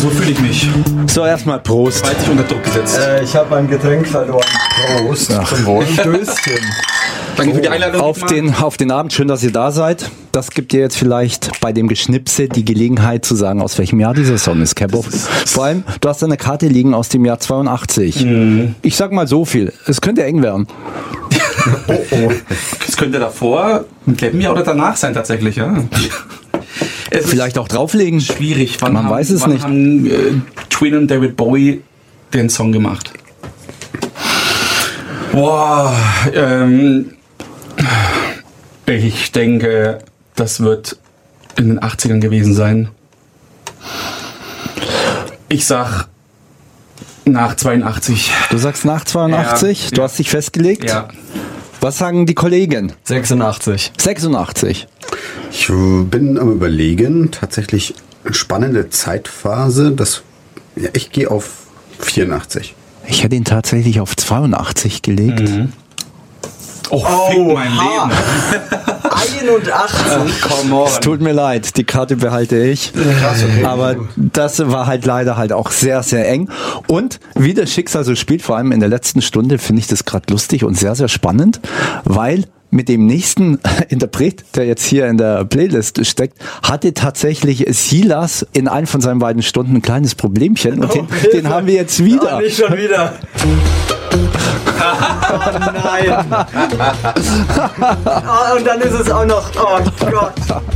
So fühle ich mich. So, erstmal Prost. Weit dich unter Druck gesetzt. Ich habe mein Getränk verloren. Prost. Zum Wohl. Stößchen. Danke für die Einladung. Auf den Abend, schön, dass ihr da seid. Das gibt dir jetzt vielleicht bei dem Geschnipse die Gelegenheit zu sagen, aus welchem Jahr dieser Song ist, Kebbo. Vor allem, du hast eine Karte liegen aus dem Jahr 82. Ich sag mal so viel, es könnte eng werden. Es könnte davor, ein Jahr oder danach sein tatsächlich, ja. Es Vielleicht auch drauflegen. ist schwierig. Man weiß es nicht. Haben Twin und David Bowie den Song gemacht? Boah, ich denke, das wird in den 80ern gewesen sein. Ich sag nach 82. Du sagst nach 82, Ja, du ja. hast dich festgelegt. Ja. Was sagen die Kollegen? 86. 86. Ich bin am Überlegen, tatsächlich eine spannende Zeitphase. Ich gehe auf 84. Ich hätte ihn tatsächlich auf 82 gelegt. Oh, fick mein Leben. 81. Come on. Es tut mir leid, die Karte behalte ich. Krass, okay. Aber das war halt leider halt auch sehr, sehr eng. Und wie das Schicksal so spielt, vor allem in der letzten Stunde, finde ich das gerade lustig und sehr, sehr spannend, weil mit dem nächsten Interpret, der jetzt hier in der Playlist steckt, hatte tatsächlich Silas in einem von seinen beiden Stunden ein kleines Problemchen und den haben wir jetzt wieder. Oh, nicht schon wieder. Oh nein. Oh, und dann ist es auch noch. Oh Gott.